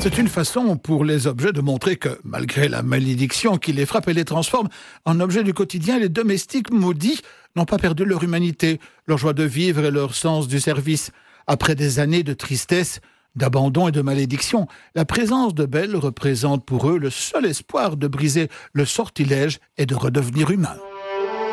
C'est une façon pour les objets de montrer que, malgré la malédiction qui les frappe et les transforme en objets du quotidien, les domestiques maudits n'ont pas perdu leur humanité, leur joie de vivre et leur sens du service. Après des années de tristesse, d'abandon et de malédiction, la présence de Belle représente pour eux le seul espoir de briser le sortilège et de redevenir humain.